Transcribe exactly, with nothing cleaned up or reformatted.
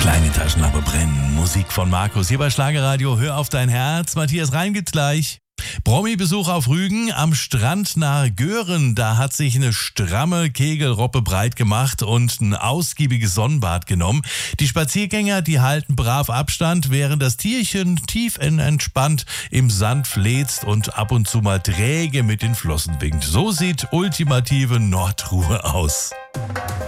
Kleine Taschenlampe brennen, Musik von Markus hier bei Schlagerradio. Hör auf dein Herz. Matthias Reim gibt's gleich. Promi-Besuch auf Rügen am Strand nahe Göhren. Da hat sich eine stramme Kegelroppe breit gemacht und ein ausgiebiges Sonnenbad genommen. Die Spaziergänger, die halten brav Abstand, während das Tierchen tief entspannt im Sand fläzt und ab und zu mal träge mit den Flossen winkt. So sieht ultimative Nordruhe aus.